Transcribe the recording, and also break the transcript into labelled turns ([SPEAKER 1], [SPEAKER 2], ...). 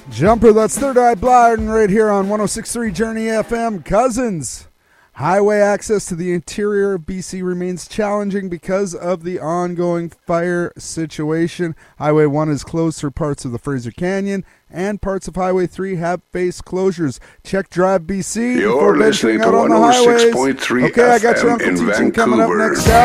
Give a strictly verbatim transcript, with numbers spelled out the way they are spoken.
[SPEAKER 1] Jumper, that's Third Eye Blind right here on one oh six point three Journey F M. Cousins, highway access to the interior of B C remains challenging because of the ongoing fire situation. Highway one is closed through parts of the Fraser Canyon, and parts of Highway three have faced closures. Check Drive B C.
[SPEAKER 2] You're listening to one oh six point three
[SPEAKER 1] Okay, I got you
[SPEAKER 2] F M
[SPEAKER 1] Uncle
[SPEAKER 2] in
[SPEAKER 1] Teaching coming up
[SPEAKER 2] Vancouver.
[SPEAKER 1] next hour.